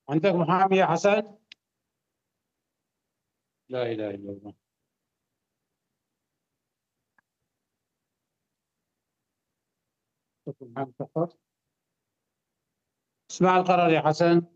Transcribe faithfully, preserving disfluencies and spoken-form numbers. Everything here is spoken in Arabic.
عندك محامي يا حسن؟ لا إله إلا الله. اسمع القرار يا حسن.